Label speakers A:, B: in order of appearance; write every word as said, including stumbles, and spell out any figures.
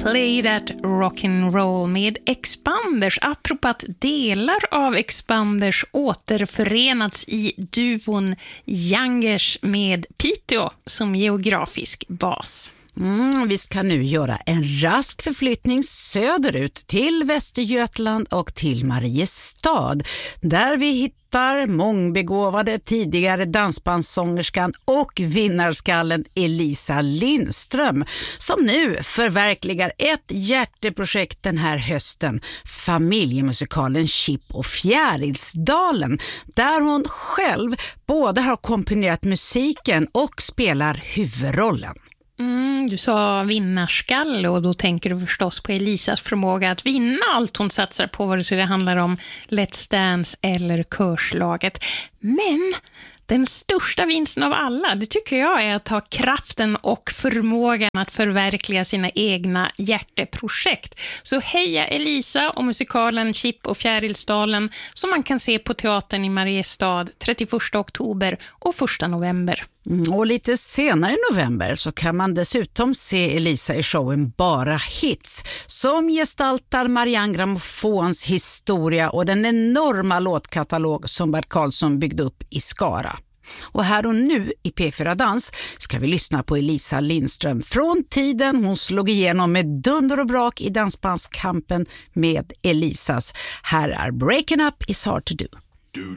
A: Play That Rock'n'Roll med Expanders, apropå att delar av Expanders återförenats i duon Youngers med Piteå som geografisk bas.
B: Mm, vi ska nu göra en rask förflyttning söderut till Västergötland och till Mariestad, där vi hittar mångbegåvade tidigare dansbandssångerskan och vinnarskallen Elisa Lindström, som nu förverkligar ett hjärteprojekt den här hösten, familjemusikalen Chip och Fjärilsdalen, där hon själv både har komponerat musiken och spelar huvudrollen.
A: Mm, du sa vinnarskalle och då tänker du förstås på Elisas förmåga att vinna allt hon satsar på, vare sig det handlar om Let's Dance eller körslaget. Men den största vinsten av alla, det tycker jag, är att ha kraften och förmågan att förverkliga sina egna hjärteprojekt. Så heja Elisa och musikalen Chip och Fjärilsdalen som man kan se på teatern i Mariestad trettioförsta oktober och första november.
B: Mm, och lite senare i november så kan man dessutom se Elisa i showen Bara Hits, som gestaltar Marianne Grammofons historia och den enorma låtkatalog som Bert Karlsson byggde upp i Skara. Och här och nu i P fyra Dans ska vi lyssna på Elisa Lindström från tiden hon slog igenom med dunder och brak i dansbandskampen med Elisas. Här är Breaking Up is Hard to Do.